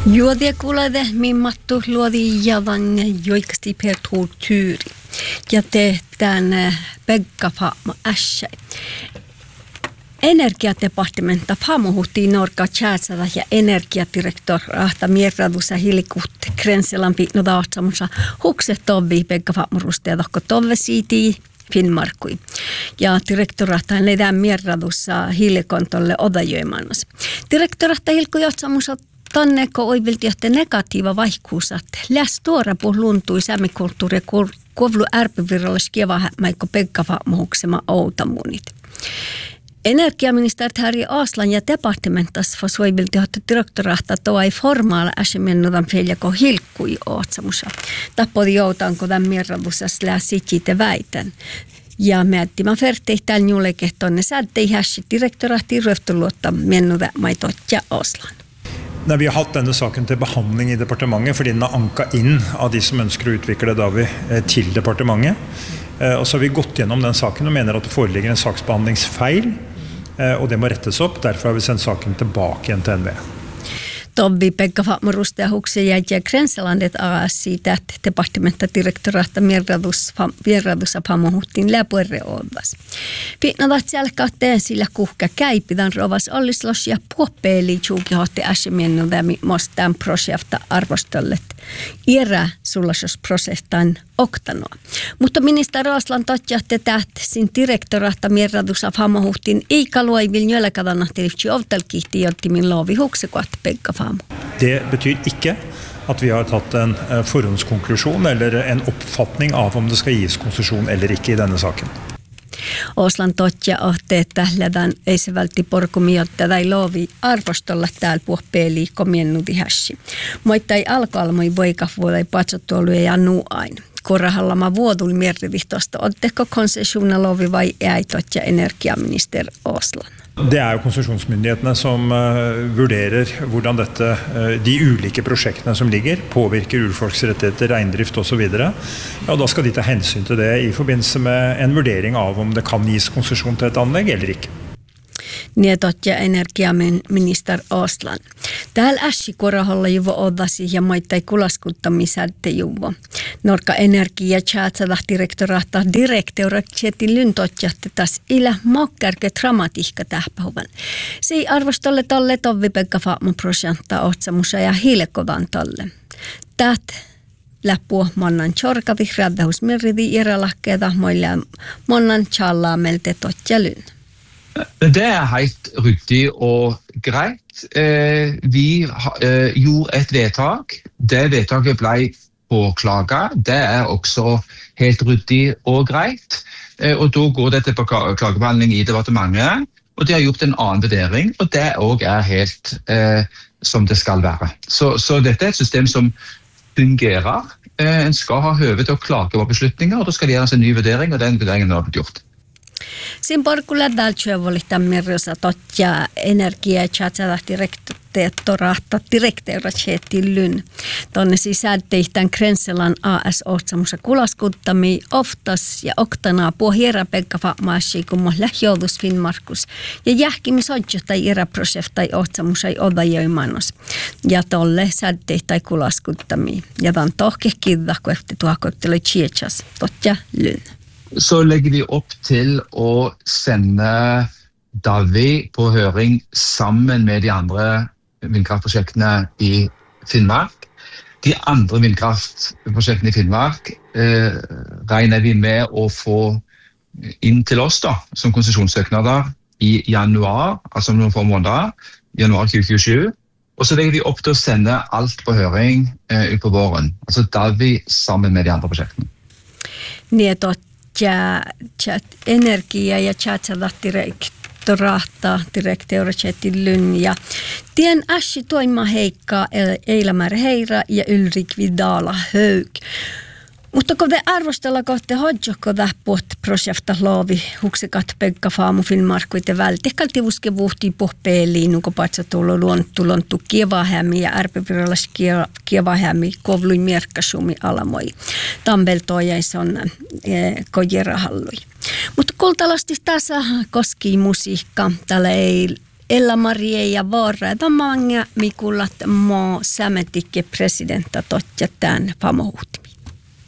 Juodia kuulade mimmattu luodi javan joikasti per kulttuuri. Ja tehdään Pekka Faamo ässä. Energiadepartementa Famohuhtiin Norka Tjäätsada ja energiadirektorahta mierradussa hilikuutte Grenselan piitnoda otsamussa hukse tovi Pekka Faamo rusteedokko tove siiti Finnmarkui. Ja direktorahta leidään mierradussa hilikontolle Odajöimannos. Direktorahta hilku jotsamussa tanneko oivilti johte negatiiva vaihkuusat. Läs tuora luntui sämikulttuuri kovlu ärpivirrallis kievahämäikko Pekka Faamo huksema outamunit. Energiaministeri Harri Aslan ja departementas soivilti johte direktorahta toa ei formaala äsimennudan feljako hilkkui ootsamussa. Tappodi joutanko tämän mierradusas läs sitjite väitän. Ja miettimään fertehtään julekehtonne sättei hässi direktorahti röftuluotta mennuda maitotja Aslan. Nei, vi har hatt denne saken til behandling i departementet fordi den har anka inn av de som ønsker å utvikle Davi til departementet. Og så har vi gått gjennom den saken og mener at det foreligger en saksbehandlingsfeil, og det må rettes opp. Derfor har vi sendt saken tilbake igjen til NVE. Tovi Pekka Faamo rustea hukse ja Grenselandet siitä, että departementadirektorahta mierradussa Famohuhtiin läpuerre olvas. Piinavat selkaatte sillä kuhka käipidan rovas ollislos ja puoppeeli tjuukihohti äsimennuudämi mostaan projekta arvostollet. Irä sullasos prosestaan oktanoa. Mutta ministeri Aslan totjahti tähtsin direktorahta mierradussa Famohuhtiin eikä luoivil jölkädanahtelivtsi ovtelkihti jottimin loovi huksekuat Pekka Faamo. Det betyr ikke at vi har tatt en forhåndskonklusjon eller en oppfatning av om det skal gis konsesjon eller ikke i denne saken. Oslan totja ohte, että lähdään ei se vältti porkumiotta tai loovi arvostolla täällä puhpeeli komiennudi hässi. Moittai alkoalmoi voikavuolei patsottuolue ja nuain. Korahallama vuodul mierrivihtosta, otteko konsesjoner loovi vai ei totja energiaminister Oslan? Det jo konsesjonsmyndighetene som vurderer hvordan de ulike prosjektene som ligger påvirker urfolksrettigheter, reindrift og så videre. Ja, da skal de ta hensyn til det i forbindelse med en vurdering av om det kan gis konsesjon til et anlegg eller ikke. Nietotja energiaminister Aslan. Täällä ässikuraholla juvo odasi ja maittai kulaskuttamisätte juvo. Norka energia tjäätsada direktoratietin lyntotjahti taas ilä mokkärke dramatiikka tähpähuvan. Se ei arvostolle tolle tovi Pekka Faamo prosenttaa otsamusa ja hiilekovan tolle. Tät läppu monnan tjorkavi räddähusmirridi iralahkeeda moille monnan tjallaa melte totjalyn. Det helt ryddig og greit. Vi gjorde et vedtak. Det vedtaket ble påklaget. Det også helt ryddig og greit. Og da går det til klagebehandling i departementet. Og de har gjort en annen vurdering, og det også helt som det skal være. Så dette et system som fungerer. En skal ha høve til å klage over beslutninger, og da skal det gjøres en ny vurdering, og den vurderingen har blitt gjort. Sin porkulla daltsyövolita mirrosa totja energia tjatsada direktoratiettillyn. Tonne sisälteihtämän Grenselan AS-otsamussa kulaskuttami oftas ja oktanaa puohiera Pekka Faamaasi kummo lähjoudus Finnmarkus ja jähkimisodjohtai iräproseftai otsamusai Odajöimannos. Ja tolle sälteihtai kulaskuttami. Ja tämän tohkehkidda kuehti tuhakoittelu tsietsas totja lyn. Så legger vi opp til å sende Davi på høring sammen med de andre vindkraftprosjektene i Finnmark. De andre vindkraftprosjektene i Finnmark regner vi med å få inn til oss da, som konsesjonssøknader i januar, altså om noen få måneder, januar 2027. Og så legger vi opp til å sende alt på høring ut på våren, altså Davi sammen med de andre prosjektene. Energia ja tjaatsada direktoratiettillyn ja tien ässi toima Heikka Eilämär Heira ja Ylrik Vidala Hög. Mutta kun te arvostella kohte hodjokko tähpuot prosjefta loovi huksekat Pekka Faamo Finnmarkuite vältekälti uske vuhtii pohpeeliin, nuko patsa tulontu kievahämi ja ärpivirallas kievahämi kovlui mierkkasumi alamoi. Tampeltoijais on kojerahallui. Mutta kultalasti tässä koski musiikka. Täällä Ella Marie ja Vaara mange Mikulat mo sämetikke presidenta totja tämän pamohuhti.